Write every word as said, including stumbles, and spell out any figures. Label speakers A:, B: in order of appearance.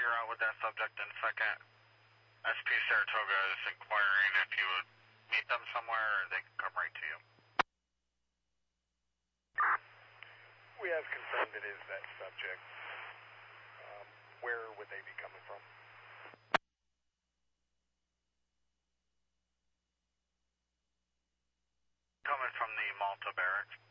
A: you're out with that subject, and second, S P Saratoga is inquiring if you would meet them somewhere or they can come right to you.
B: We have confirmed it is that subject. Um, where would they be coming from?
A: Coming from the Malta barracks.